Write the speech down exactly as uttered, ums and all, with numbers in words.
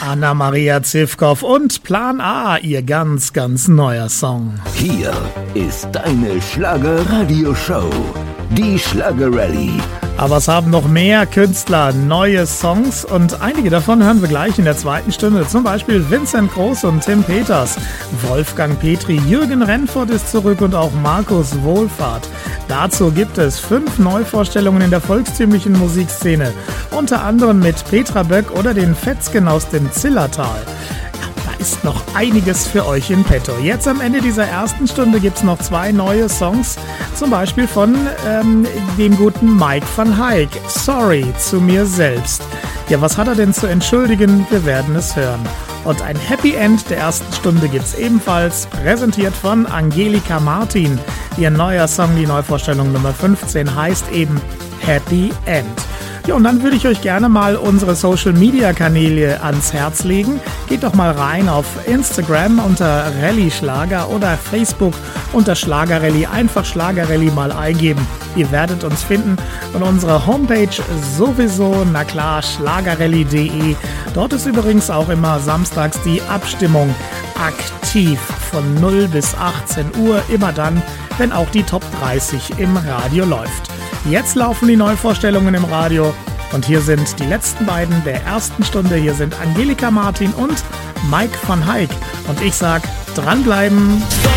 Anna-Maria Zivkow und Plan A, ihr ganz, ganz neuer Song. Hier ist deine Schlager-Radio-Show, die Schlager-Rallye. Aber es haben noch mehr Künstler neue Songs und einige davon hören wir gleich in der zweiten Stunde. Zum Beispiel Vincent Groß und Tim Peters, Wolfgang Petri, Jürgen Rennfort ist zurück und auch Markus Wohlfahrt. Dazu gibt es fünf Neuvorstellungen in der volkstümlichen Musikszene, unter anderem mit Petra Böck oder den Fetzgen aus dem Zillertal. Ist noch einiges für euch in petto. Jetzt am Ende dieser ersten Stunde gibt es noch zwei neue Songs, zum Beispiel von ähm, dem guten Mike van Hayk, Sorry zu mir selbst. Ja, was hat er denn zu entschuldigen? Wir werden es hören. Und ein Happy End der ersten Stunde gibt es ebenfalls, präsentiert von Angelika Martin. Ihr neuer Song, die Neuvorstellung Nummer fünfzehn, heißt eben Happy End. Ja, und dann würde ich euch gerne mal unsere Social-Media-Kanäle ans Herz legen. Geht doch mal rein auf Instagram unter Rallye Schlager oder Facebook unter Schlager Rallye. Einfach Schlager Rallye mal eingeben. Ihr werdet uns finden. Und unsere Homepage sowieso, na klar, schlagerrallye punkt de. Dort ist übrigens auch immer samstags die Abstimmung aktiv von null bis achtzehn Uhr. Immer dann, wenn auch die Top dreißig im Radio läuft. Jetzt laufen die Neuvorstellungen im Radio und hier sind die letzten beiden der ersten Stunde. Hier sind Angelika Martin und Mike van Hayk und ich sag, dranbleiben.